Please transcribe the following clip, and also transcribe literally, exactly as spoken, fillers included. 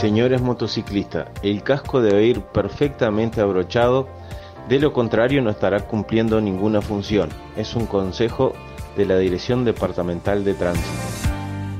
Señores motociclistas, el casco debe ir perfectamente abrochado, de lo contrario no estará cumpliendo ninguna función. Es un consejo de la Dirección Departamental de Tránsito.